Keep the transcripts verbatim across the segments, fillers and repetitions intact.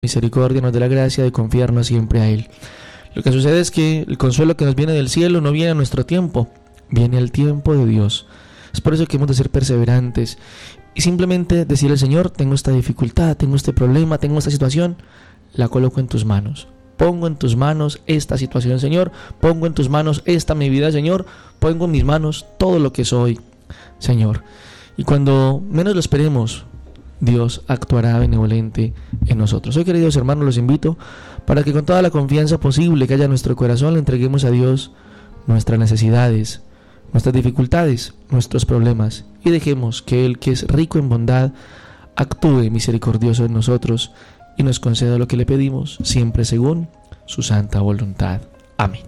misericordia nos dé la gracia de confiarnos siempre a Él. Lo que sucede es que el consuelo que nos viene del cielo no viene a nuestro tiempo, viene al tiempo de Dios. Es por eso que hemos de ser perseverantes y simplemente decirle al Señor: tengo esta dificultad, tengo este problema, tengo esta situación, la coloco en tus manos. Pongo en tus manos esta situación, Señor. Pongo en tus manos esta mi vida, Señor. Pongo en mis manos todo lo que soy, Señor. Y cuando menos lo esperemos, Dios actuará benevolente en nosotros. Hoy, queridos hermanos, los invito para que con toda la confianza posible que haya en nuestro corazón le entreguemos a Dios nuestras necesidades, nuestras dificultades, nuestros problemas, y dejemos que Él, que es rico en bondad, actúe misericordioso en nosotros y nos conceda lo que le pedimos, siempre según su santa voluntad. Amén.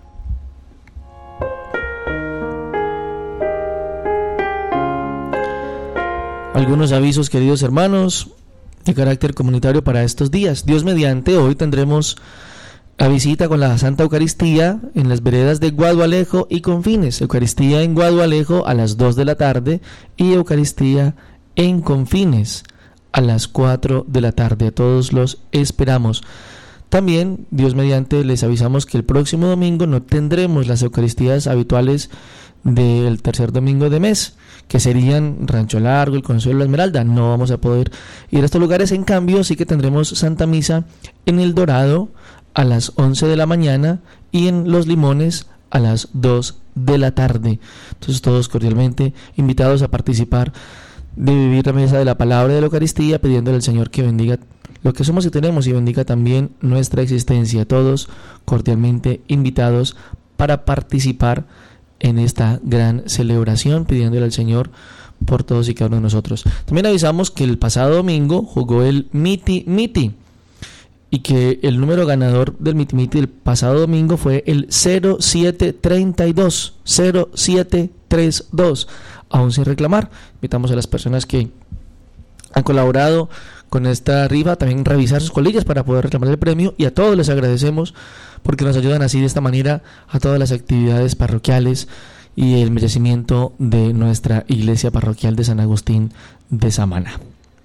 Algunos avisos, queridos hermanos, de carácter comunitario para estos días. Dios mediante, hoy tendremos la visita con la Santa Eucaristía en las veredas de Guadualejo y Confines. Eucaristía en Guadualejo a las dos de la tarde y Eucaristía en Confines a las cuatro de la tarde. A todos los esperamos. También, Dios mediante, les avisamos que el próximo domingo no tendremos las Eucaristías habituales del tercer domingo de mes, que serían Rancho Largo, El Consuelo, La Esmeralda. No vamos a poder ir a estos lugares. En cambio, sí que tendremos Santa Misa en El Dorado a las once de la mañana y en Los Limones a las dos de la tarde. Entonces, todos cordialmente invitados a participar de vivir la mesa de la palabra de la Eucaristía, pidiéndole al Señor que bendiga lo que somos y tenemos y bendiga también nuestra existencia. Todos cordialmente invitados para participar en esta gran celebración, pidiéndole al Señor por todos y cada uno de nosotros. También avisamos que el pasado domingo jugó el Miti Miti y que el número ganador del Miti Miti el pasado domingo fue el cero siete treinta y dos, cero siete treinta y dos, aún sin reclamar. Invitamos a las personas que han colaborado con esta rifa también revisar sus colillas para poder reclamar el premio, y a todos les agradecemos porque nos ayudan así de esta manera a todas las actividades parroquiales y el merecimiento de nuestra iglesia parroquial de San Agustín de Samaná.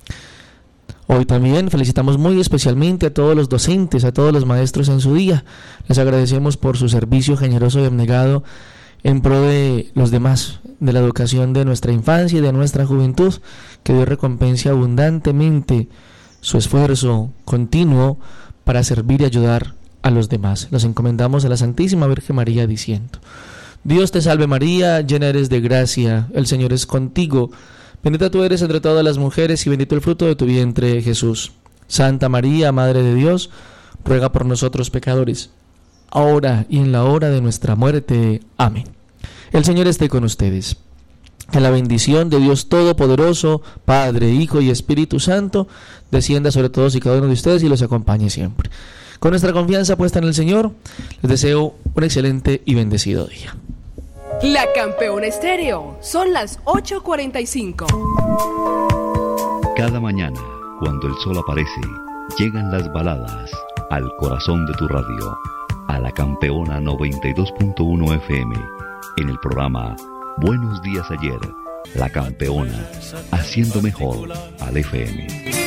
Hoy también felicitamos muy especialmente a todos los docentes, a todos los maestros en su día. Les agradecemos por su servicio generoso y abnegado en pro de los demás, de la educación de nuestra infancia y de nuestra juventud. Que Dios recompense abundantemente su esfuerzo continuo para servir y ayudar a los demás. Los encomendamos a la Santísima Virgen María diciendo: Dios te salve María, llena eres de gracia, el Señor es contigo, bendita tú eres entre todas las mujeres y bendito el fruto de tu vientre, Jesús. Santa María, Madre de Dios, ruega por nosotros pecadores, ahora y en la hora de nuestra muerte. Amén. El Señor esté con ustedes. Que la bendición de Dios Todopoderoso, Padre, Hijo y Espíritu Santo, descienda sobre todos y cada uno de ustedes y los acompañe siempre. Con nuestra confianza puesta en el Señor, les deseo un excelente y bendecido día. La Campeona Estéreo, son las ocho cuarenta y cinco. Cada mañana, cuando el sol aparece, llegan las baladas al corazón de tu radio, a la Campeona noventa y dos punto uno F M, en el programa Buenos Días Ayer, La Campeona, haciendo mejor al F M.